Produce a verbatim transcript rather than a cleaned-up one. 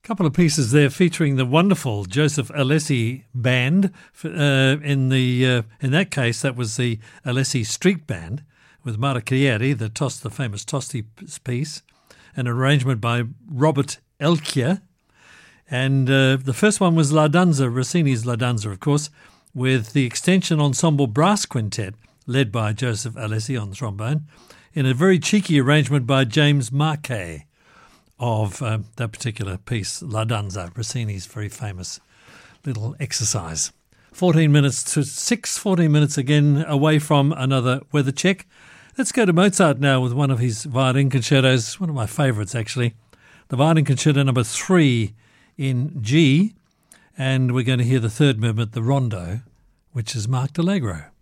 Couple of pieces there featuring the wonderful Joseph Alessi band. Uh, in the uh, in that case, that was the Alessi Street Band with Mara Chieri, the toss, the famous Tosti piece, an arrangement by Robert Elkia. And uh, the first one was La Danza, Rossini's La Danza, of course, with the Extension Ensemble Brass Quintet, led by Joseph Alessi on the trombone, in a very cheeky arrangement by James Marquet of uh, that particular piece, La Danza, Rossini's very famous little exercise. fourteen minutes to six, fourteen minutes again away from another weather check. Let's go to Mozart now with one of his violin concertos, one of my favourites actually, the Violin Concerto number three in G, and we're going to hear the third movement, the Rondo, which is marked Allegro.